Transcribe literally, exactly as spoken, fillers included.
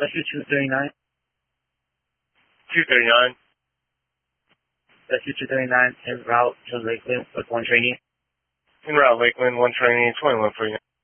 S U two thirty-nine. two thirty-nine. S U two thirty-nine en route to Lakeland with one trainee. En route Lakeland, one trainee, twenty-one forty-nine.